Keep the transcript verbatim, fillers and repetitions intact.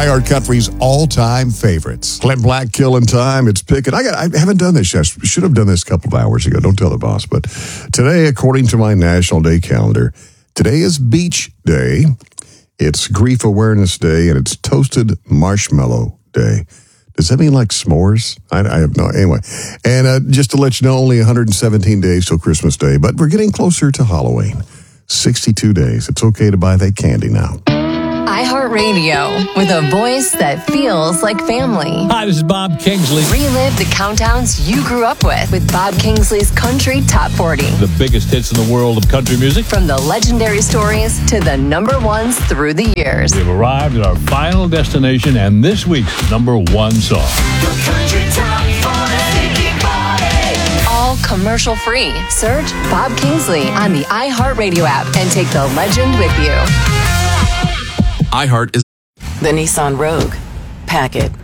iHeart Country's all-time favorites. Clint Black, Killing Time. It's Pickett. I got. I haven't done this yet. I should have done this a couple of hours ago. Don't tell the boss. But today, according to my National Day calendar, today is Beach Day. It's Grief Awareness Day, and it's Toasted Marshmallow Day. Does that mean like s'mores? I, I have no... Anyway. And uh, just to let you know, only one hundred seventeen days till Christmas Day, but we're getting closer to Halloween. sixty-two days. It's okay to buy that candy now. iHeartRadio, with a voice that feels like family. Hi, this is Bob Kingsley. Relive the countdowns you grew up with with Bob Kingsley's Country Top forty. The biggest hits in the world of country music. From the legendary stories to the number ones through the years. We've arrived at our final destination and this week's number one song. The Country Top forty. All commercial free. Search Bob Kingsley on the iHeartRadio app and take the legend with you. iHeart is the Nissan Rogue. Pack it.